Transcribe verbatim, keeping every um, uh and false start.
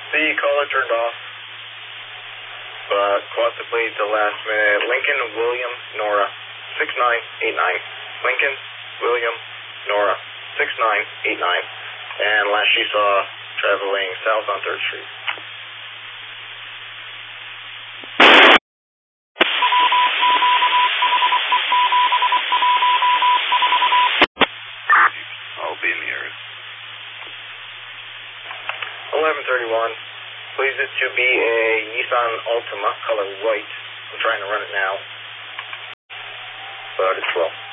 The caller turned off, but caught the plate the last minute. Lincoln William Nora, six nine eight nine. Lincoln William Nora, six nine eight nine. And last she saw traveling south on third Street. I'll be in the area. eleven thirty-one. Please it to be a Nissan Altima, color white. I'm trying to run it now, but it's slow.